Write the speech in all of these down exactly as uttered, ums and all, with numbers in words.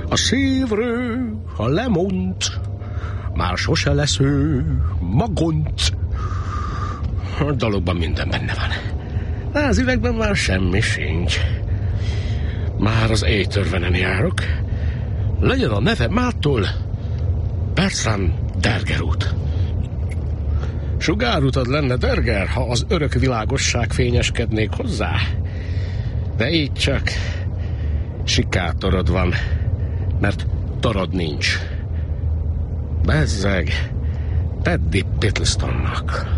A szívről, ha lemond, már sose lesz ő magonc. A dalokban minden benne van. De az üvegben már semmi sincs. Már az éjtörvenen járok. Legyen a neve mától Bertram Derger út. Sugárutad lenne, Derger, ha az örök világosság fényeskednék hozzá. De így csak sikátorod van, mert torod nincs. Bezzeg Paddy Pitlestonnak.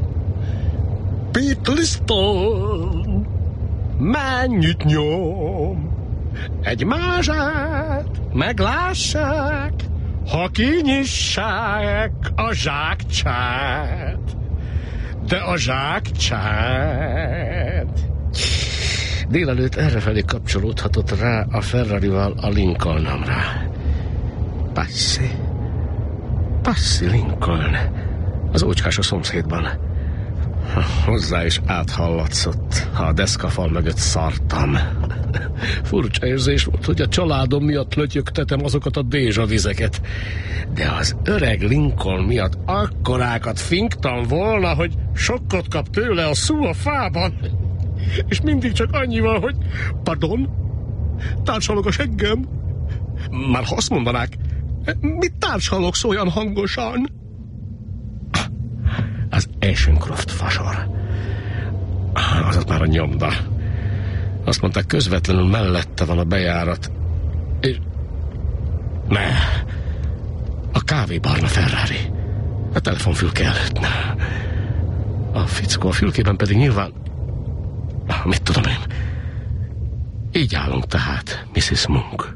Pitliston, mennyit nyom, egy mázsát meglássák, ha kinyissák a zsákcsát. De a zsákcsát... Délelőtt errefelé kapcsolódhatott rá a Ferrarival a Lincolnomra. Passzi. Passzi Lincoln. Az ócskás a szomszédban. Hozzá is áthallatszott, ha a deszkafal mögött szartam. Furcsa érzés volt, hogy a családom miatt lötyögtetem azokat a dézsavizeket. De az öreg Lincoln miatt akkorákat finktam volna, hogy sokkot kap tőle a szú a fában. És mindig csak annyival, hogy pardon, társalog a seggem. Már ha azt mondanák, mit társalogsz olyan hangosan? Az Ashcroft fasor. Az ott már a nyomda. Azt mondták, közvetlenül mellette van a bejárat. És... Ne. A kávébarna Ferrari. A telefonfülke előtt. Ne. A fickó a fülkében pedig nyilván... Mit tudom én? Így állunk tehát, missziz Monk.